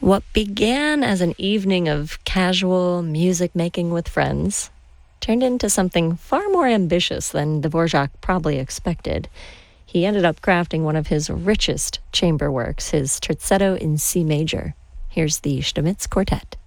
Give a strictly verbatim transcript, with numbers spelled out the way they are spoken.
What began as an evening of casual music making with friends turned into something far more ambitious than Dvorak probably expected. He ended up crafting one of his richest chamber works, his Terzetto in C major. Here's the Stamitz Quartet.